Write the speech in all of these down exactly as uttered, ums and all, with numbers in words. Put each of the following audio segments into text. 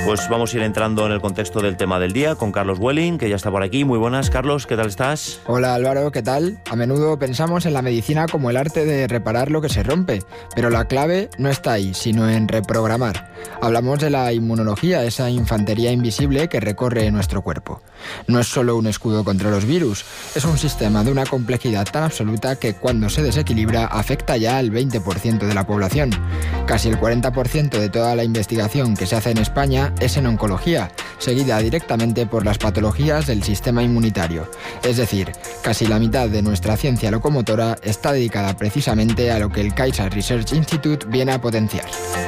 Pues vamos a ir entrando en el contexto del tema del día con Carlos Welling, que ya está por aquí. Muy buenas, Carlos, ¿qué tal estás? Hola Álvaro, ¿qué tal? A menudo pensamos en la medicina como el arte de reparar lo que se rompe, pero la clave no está ahí, sino en reprogramar. Hablamos de la inmunología, esa infantería invisible que recorre nuestro cuerpo. No es solo un escudo contra los virus, es un sistema de una complejidad tan absoluta que cuando se desequilibra afecta ya al veinte por ciento de la población. Casi el cuarenta por ciento de toda la investigación que se hace en España es en oncología, seguida directamente por las patologías del sistema inmunitario. Es decir, casi la mitad de nuestra ciencia locomotora está dedicada precisamente a lo que el Kaiser Research Institute viene a potenciar.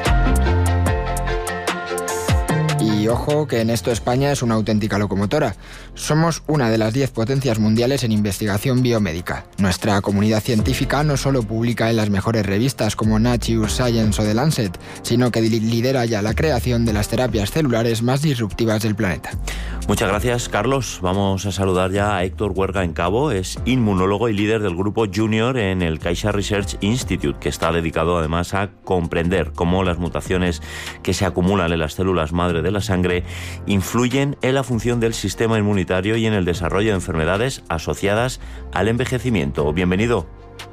Y ojo que en esto España es una auténtica locomotora. Somos una de las diez potencias mundiales en investigación biomédica. Nuestra comunidad científica no solo publica en las mejores revistas como Nature, Science o The Lancet, sino que lidera ya la creación de las terapias celulares más disruptivas del planeta. Muchas gracias, Carlos. Vamos a saludar ya a Héctor Huerga en Cabo. Es inmunólogo y líder del grupo Junior en el Kaiser Research Institute, que está dedicado además a comprender cómo las mutaciones que se acumulan en las células madre de la sangre influyen en la función del sistema inmunitario y en el desarrollo de enfermedades asociadas al envejecimiento. Bienvenido.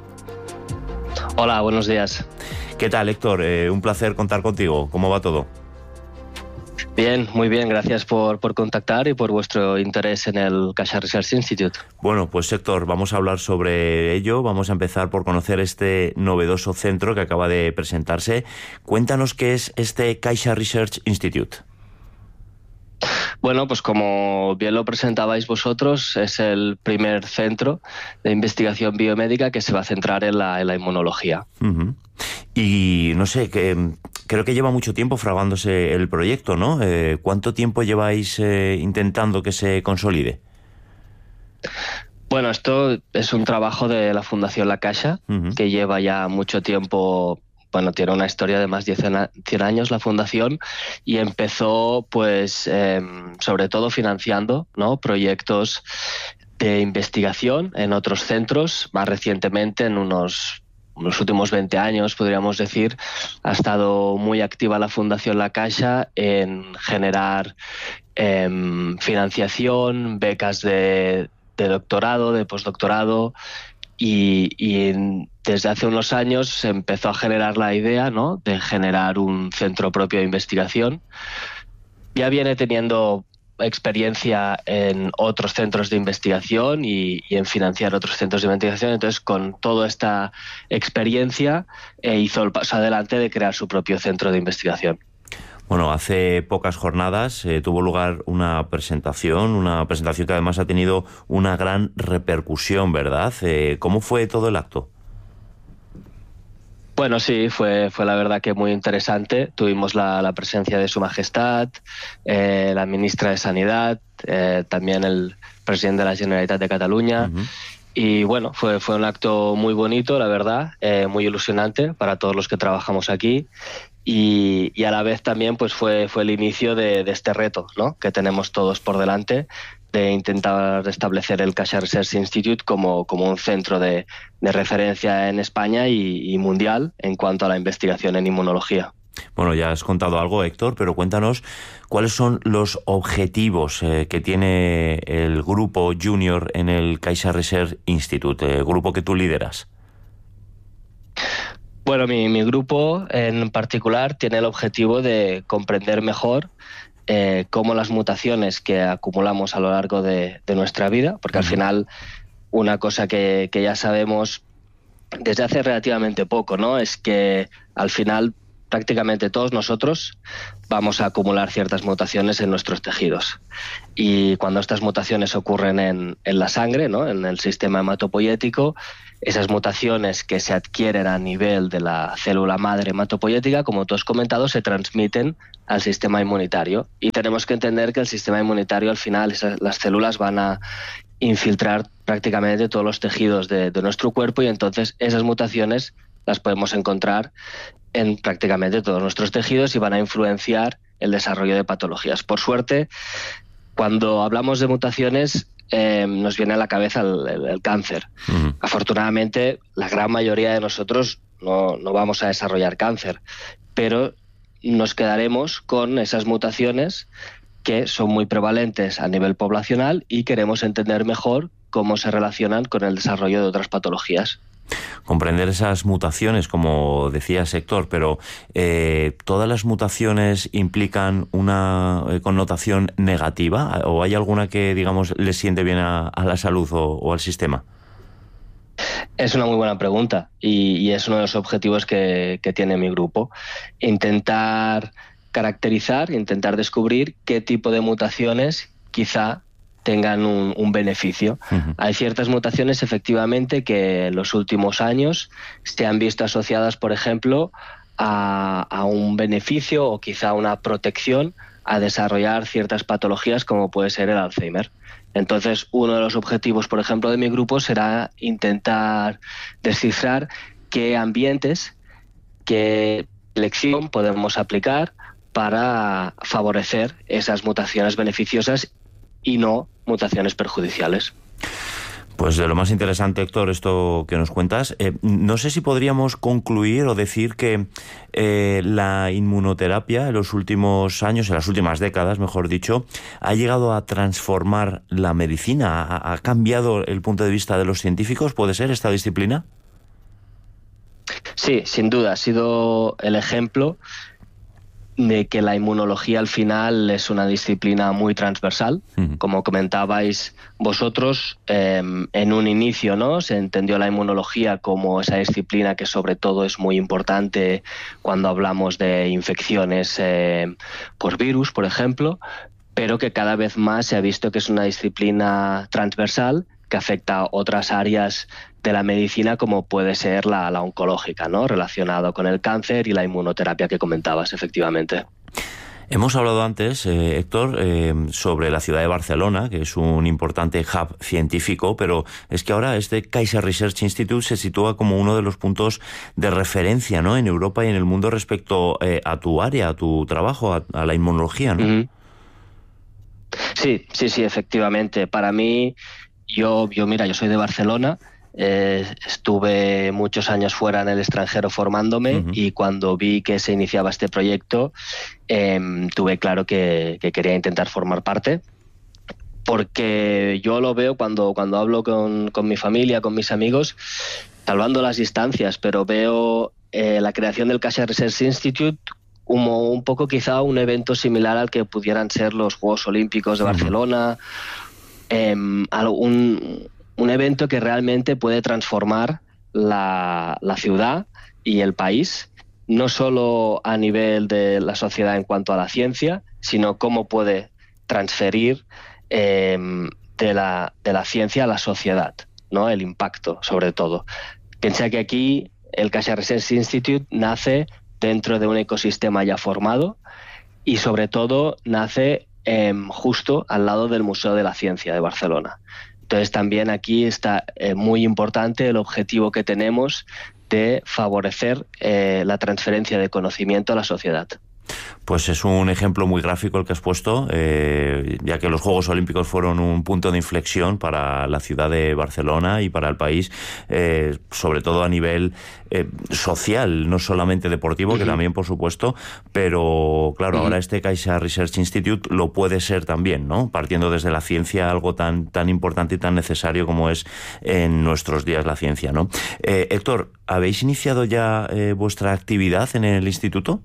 Hola, buenos días. ¿Qué tal, Héctor? Eh, un placer contar contigo. ¿Cómo va todo? Bien, muy bien. Gracias por, por contactar y por vuestro interés en el Kaiser Research Institute. Bueno, pues Héctor, vamos a hablar sobre ello. Vamos a empezar por conocer este novedoso centro que acaba de presentarse. Cuéntanos qué es este Kaiser Research Institute. Bueno, pues como bien lo presentabais vosotros, es el primer centro de investigación biomédica que se va a centrar en la, en la inmunología. Uh-huh. Y no sé, que, creo que lleva mucho tiempo fraguándose el proyecto, ¿no? Eh, ¿Cuánto tiempo lleváis eh, intentando que se consolide? Bueno, esto es un trabajo de la Fundación La Caixa, uh-huh. que lleva ya mucho tiempo. Bueno, tiene una historia de más de cien años la fundación y empezó, pues, eh, sobre todo financiando, ¿no?, proyectos de investigación en otros centros. Más recientemente, en unos los últimos veinte años, podríamos decir, ha estado muy activa la Fundación La Caixa en generar eh, financiación, becas de, de doctorado, de postdoctorado. Y, y desde hace unos años se empezó a generar la idea, ¿no?, de generar un centro propio de investigación. Ya viene teniendo experiencia en otros centros de investigación y, y en financiar otros centros de investigación. Entonces, con toda esta experiencia, eh, hizo el paso adelante de crear su propio centro de investigación. Bueno, hace pocas jornadas eh, tuvo lugar una presentación, una presentación que además ha tenido una gran repercusión, ¿verdad? Eh, ¿Cómo fue todo el acto? Bueno, sí, fue, fue la verdad que muy interesante. Tuvimos la, la presencia de Su Majestad, eh, la ministra de Sanidad, eh, también el presidente de la Generalitat de Cataluña. Uh-huh. Y bueno, fue, fue un acto muy bonito, la verdad, eh, muy ilusionante para todos los que trabajamos aquí. Y, y a la vez también pues fue, fue el inicio de, de este reto, ¿no?, que tenemos todos por delante, de intentar establecer el Kaiser Research Institute como, como un centro de, de referencia en España y, y mundial en cuanto a la investigación en inmunología. Bueno, ya has contado algo, Héctor, pero cuéntanos cuáles son los objetivos eh, que tiene el grupo Junior en el Kaiser Research Institute, el grupo que tú lideras. Bueno, mi, mi grupo en particular tiene el objetivo de comprender mejor eh, cómo las mutaciones que acumulamos a lo largo de, de nuestra vida, porque uh-huh. al final una cosa que, que ya sabemos desde hace relativamente poco, ¿no?, es que al final prácticamente todos nosotros vamos a acumular ciertas mutaciones en nuestros tejidos. Y cuando estas mutaciones ocurren en, en la sangre, ¿no?, en el sistema hematopoyético, esas mutaciones que se adquieren a nivel de la célula madre hematopoyética, como tú has comentado, se transmiten al sistema inmunitario. Y tenemos que entender que el sistema inmunitario, al final, esas, las células van a infiltrar prácticamente todos los tejidos de, de nuestro cuerpo, y entonces esas mutaciones las podemos encontrar en prácticamente todos nuestros tejidos y van a influenciar el desarrollo de patologías. Por suerte, cuando hablamos de mutaciones, eh, nos viene a la cabeza el, el, el cáncer. Uh-huh. Afortunadamente, la gran mayoría de nosotros no, no vamos a desarrollar cáncer, pero nos quedaremos con esas mutaciones que son muy prevalentes a nivel poblacional y queremos entender mejor cómo se relacionan con el desarrollo de otras patologías. Comprender esas mutaciones, como decía Héctor, pero eh, ¿todas las mutaciones implican una eh, connotación negativa? ¿O hay alguna que, digamos, le siente bien a, a la salud o, o al sistema? Es una muy buena pregunta y, y es uno de los objetivos que, que tiene mi grupo. Intentar caracterizar, intentar descubrir qué tipo de mutaciones quizá tengan un, un beneficio. Uh-huh. Hay ciertas mutaciones, efectivamente, que en los últimos años se han visto asociadas, por ejemplo, a, a un beneficio o quizá una protección a desarrollar ciertas patologías como puede ser el Alzheimer. Entonces, uno de los objetivos, por ejemplo, de mi grupo será intentar descifrar qué ambientes, qué elección podemos aplicar para favorecer esas mutaciones beneficiosas y no mutaciones perjudiciales. Pues de lo más interesante, Héctor, esto que nos cuentas. Eh, no sé si podríamos concluir o decir que eh, la inmunoterapia en los últimos años, en las últimas décadas, mejor dicho, ha llegado a transformar la medicina, ha, ha cambiado el punto de vista de los científicos. ¿Puede ser esta disciplina? Sí, sin duda, ha sido el ejemplo de que la inmunología al final es una disciplina muy transversal. Uh-huh. Como comentabais vosotros, eh, en un inicio, ¿no?, se entendió la inmunología como esa disciplina que sobre todo es muy importante cuando hablamos de infecciones eh, por virus, por ejemplo, pero que cada vez más se ha visto que es una disciplina transversal que afecta a otras áreas de la medicina, como puede ser la, la oncológica, ¿no?, relacionado con el cáncer y la inmunoterapia que comentabas, efectivamente. Hemos hablado antes, eh, Héctor, eh, sobre la ciudad de Barcelona, que es un importante hub científico, pero es que ahora este Kaiser Research Institute se sitúa como uno de los puntos de referencia, ¿no?, en Europa y en el mundo respecto eh, a tu área, a tu trabajo, a, a la inmunología, ¿no? Uh-huh. Sí, sí, sí, efectivamente. Para mí, yo, yo mira, yo soy de Barcelona. Eh, estuve muchos años fuera en el extranjero formándome. Uh-huh. Y cuando vi que se iniciaba este proyecto, eh, tuve claro que, que quería intentar formar parte, porque yo lo veo cuando, cuando hablo con, con mi familia, con mis amigos, salvando las distancias, pero veo eh, la creación del Kaiser Research Institute como un poco quizá un evento similar al que pudieran ser los Juegos Olímpicos de Barcelona. Uh-huh. eh, un, un evento que realmente puede transformar la, la ciudad y el país, no solo a nivel de la sociedad en cuanto a la ciencia, sino cómo puede transferir eh, de, la, de la ciencia a la sociedad, ¿no?, el impacto sobre todo. Piensa que aquí el Kaiser Research Institute nace dentro de un ecosistema ya formado y sobre todo nace eh, justo al lado del Museo de la Ciencia de Barcelona. Entonces también aquí está eh, muy importante el objetivo que tenemos de favorecer eh, la transferencia de conocimiento a la sociedad. Pues es un ejemplo muy gráfico el que has puesto, eh, ya que los Juegos Olímpicos fueron un punto de inflexión para la ciudad de Barcelona y para el país, eh, sobre todo a nivel eh, social, no solamente deportivo, uh-huh. que también, por supuesto, pero claro, uh-huh. ahora este Kaiser Research Institute lo puede ser también, ¿no?, partiendo desde la ciencia, algo tan, tan importante y tan necesario como es en nuestros días la ciencia, ¿no? Eh, Héctor, ¿habéis iniciado ya eh, vuestra actividad en el instituto?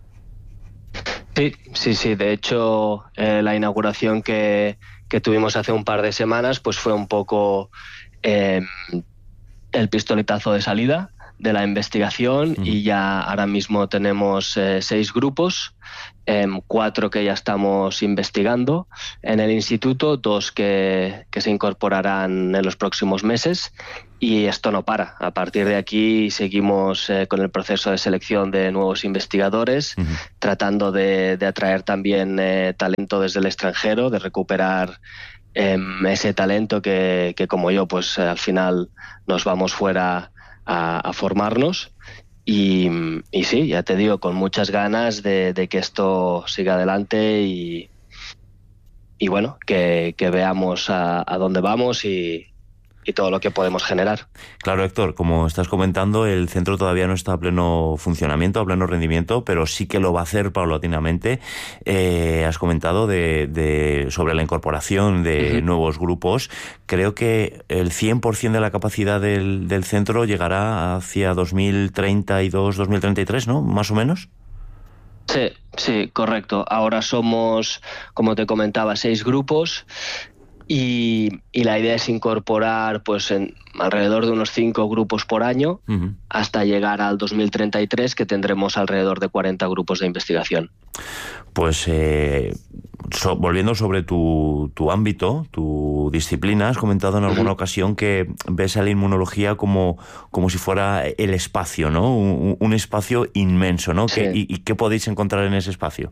Sí, sí, sí. De hecho, eh, la inauguración que, que tuvimos hace un par de semanas, pues fue un poco eh, el pistoletazo de salida de la investigación. Uh-huh. Y ya ahora mismo tenemos eh, seis grupos, eh, cuatro que ya estamos investigando en el instituto, dos que, que se incorporarán en los próximos meses. Y esto no para. A partir de aquí seguimos eh, con el proceso de selección de nuevos investigadores, uh-huh. tratando de, de atraer también eh, talento desde el extranjero, de recuperar eh, ese talento que, que como yo, pues eh, al final nos vamos fuera a, a formarnos. Y, y sí, ya te digo, con muchas ganas de, de que esto siga adelante y, y bueno, que, que veamos a, a dónde vamos y y todo lo que podemos generar. Claro, Héctor, como estás comentando, el centro todavía no está a pleno funcionamiento, a pleno rendimiento, pero sí que lo va a hacer paulatinamente. Eh, has comentado de, de sobre la incorporación de uh-huh. nuevos grupos. Creo que el cien por ciento de la capacidad del, del centro llegará hacia dos mil treinta y dos, dos mil treinta y tres, ¿no? Más o menos. Sí, sí, correcto. Ahora somos, como te comentaba, seis grupos. Y, y la idea es incorporar pues en alrededor de unos cinco grupos por año uh-huh. hasta llegar al dos mil treinta y tres, que tendremos alrededor de cuarenta grupos de investigación. Pues eh, so, volviendo sobre tu, tu ámbito, tu disciplina, has comentado en alguna uh-huh. ocasión que ves a la inmunología como, como si fuera el espacio, ¿no? Un, un espacio inmenso, ¿no? Sí. ¿Qué, y, ¿Y qué podéis encontrar en ese espacio?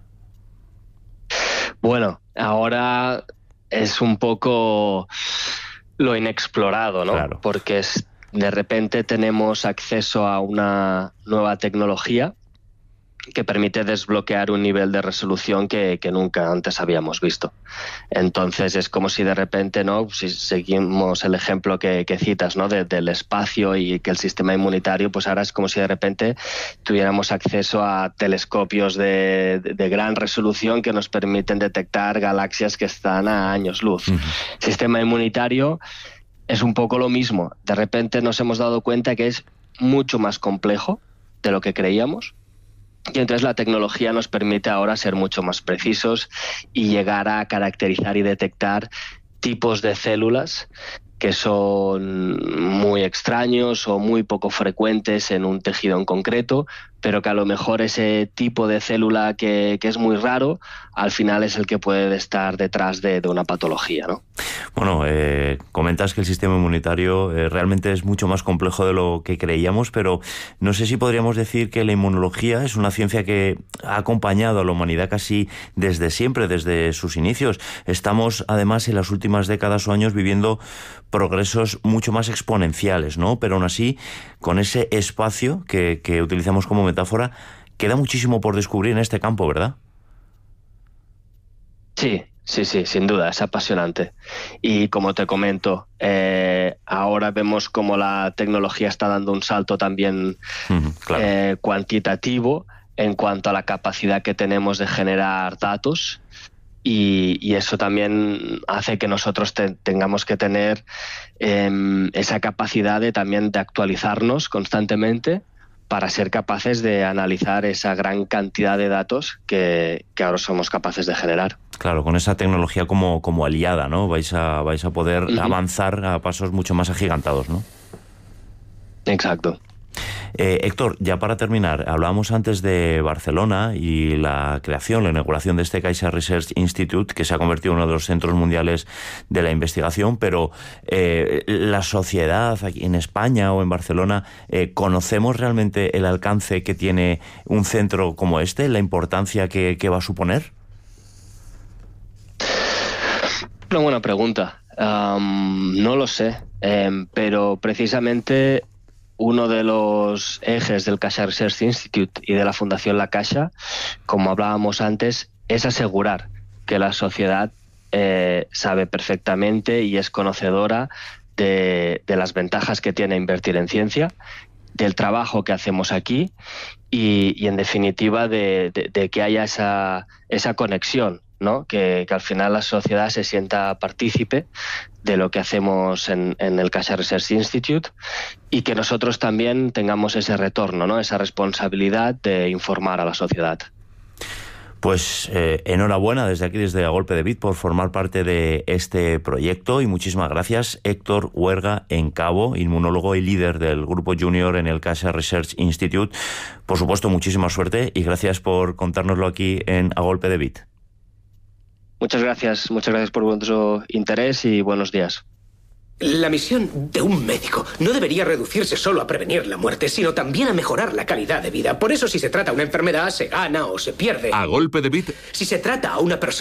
Bueno, ahora es un poco lo inexplorado, ¿no? Claro. Porque es, de repente tenemos acceso a una nueva tecnología que permite desbloquear un nivel de resolución que, que nunca antes habíamos visto. Entonces es como si de repente, ¿no? Si seguimos el ejemplo que, que citas, ¿no? De, del espacio y que el sistema inmunitario, pues ahora es como si de repente tuviéramos acceso a telescopios de, de, de gran resolución que nos permiten detectar galaxias que están a años luz. Uh-huh. Sistema inmunitario es un poco lo mismo. De repente nos hemos dado cuenta que es mucho más complejo de lo que creíamos. Y entonces la tecnología nos permite ahora ser mucho más precisos y llegar a caracterizar y detectar tipos de células que son muy extraños o muy poco frecuentes en un tejido en concreto, pero que a lo mejor ese tipo de célula que, que es muy raro, al final es el que puede estar detrás de, de una patología, ¿no? Bueno, eh, comentas que el sistema inmunitario eh, realmente es mucho más complejo de lo que creíamos, pero no sé si podríamos decir que la inmunología es una ciencia que ha acompañado a la humanidad casi desde siempre, desde sus inicios. Estamos, además, en las últimas décadas o años viviendo progresos mucho más exponenciales, ¿no? Pero aún así, con ese espacio que, que utilizamos como metáfora, queda muchísimo por descubrir en este campo, ¿verdad? Sí, sí, sí, sin duda, es apasionante. Y como te comento, eh, ahora vemos cómo la tecnología está dando un salto también uh-huh, claro. eh, cuantitativo en cuanto a la capacidad que tenemos de generar datos. Y, y eso también hace que nosotros te, tengamos que tener eh, esa capacidad de también de actualizarnos constantemente para ser capaces de analizar esa gran cantidad de datos que, que ahora somos capaces de generar. Claro, con esa tecnología como, como aliada, ¿no? Vais a, vais a poder uh-huh. avanzar a pasos mucho más agigantados, ¿no? Exacto. Eh, Héctor, ya para terminar, hablábamos antes de Barcelona y la creación, la inauguración de este Caixa Research Institute, que se ha convertido en uno de los centros mundiales de la investigación, pero eh, la sociedad aquí en España o en Barcelona, eh, ¿conocemos realmente el alcance que tiene un centro como este, la importancia que, que va a suponer? Una buena pregunta. Um, no lo sé, eh, pero precisamente uno de los ejes del Caixa Research Institute y de la Fundación La Caixa, como hablábamos antes, es asegurar que la sociedad eh, sabe perfectamente y es conocedora de, de las ventajas que tiene invertir en ciencia, del trabajo que hacemos aquí y, y en definitiva, de, de, de que haya esa, esa conexión, ¿no? Que, que al final la sociedad se sienta partícipe de lo que hacemos en, en el Caixa Research Institute y que nosotros también tengamos ese retorno, ¿no? Esa responsabilidad de informar a la sociedad. Pues eh, enhorabuena desde aquí, desde A Golpe de Bit, por formar parte de este proyecto y muchísimas gracias, Héctor Huerga Encabo, inmunólogo y líder del Grupo Junior en el Caixa Research Institute. Por supuesto, muchísima suerte y gracias por contárnoslo aquí en A Golpe de Bit. Muchas gracias, muchas gracias por vuestro interés y buenos días. La misión de un médico no debería reducirse solo a prevenir la muerte, sino también a mejorar la calidad de vida. Por eso, si se trata a una enfermedad, se gana o se pierde. A Golpe de Bit. Si se trata a una persona